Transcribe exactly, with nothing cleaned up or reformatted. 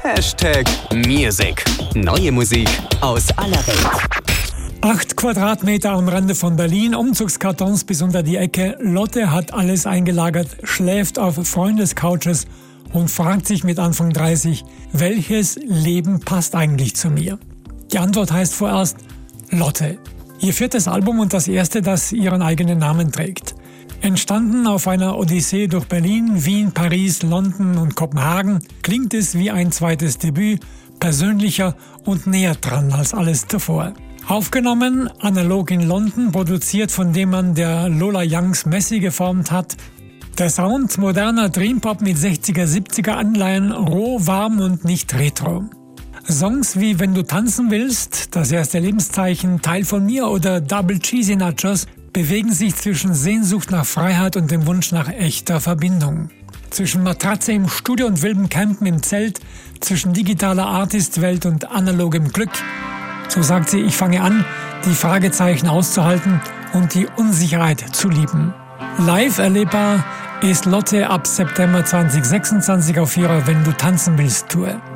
Hashtag Music. Neue Musik aus aller Welt. Acht Quadratmeter am Rande von Berlin, Umzugskartons bis unter die Ecke. Lotte hat alles eingelagert, schläft auf Freundescouches und fragt sich mit Anfang dreißig, welches Leben passt eigentlich zu mir? Die Antwort heißt vorerst Lotte. Ihr viertes Album und das erste, das ihren eigenen Namen trägt. Entstanden auf einer Odyssee durch Berlin, Wien, Paris, London und Kopenhagen, klingt es wie ein zweites Debüt, persönlicher und näher dran als alles davor. Aufgenommen, analog in London, produziert von dem Mann, der Lola Youngs Messi geformt hat. Der Sound moderner Dreampop mit sechziger, siebziger Anleihen, roh, warm und nicht retro. Songs wie Wenn du tanzen willst, Das erste Lebenszeichen, Teil von mir oder Double Cheesy Nachos bewegen sich zwischen Sehnsucht nach Freiheit und dem Wunsch nach echter Verbindung. Zwischen Matratze im Studio und wildem Campen im Zelt, zwischen digitaler Artistwelt und analogem Glück. So sagt sie, ich fange an, die Fragezeichen auszuhalten und die Unsicherheit zu lieben. Live erlebbar ist Lotte ab September zweitausendsechsundzwanzig auf ihrer Wenn du tanzen willst Tour.